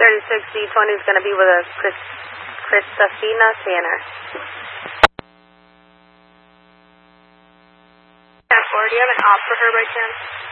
36D20 is going to be with a Christofina Tanner. Do you have an op for her by chance?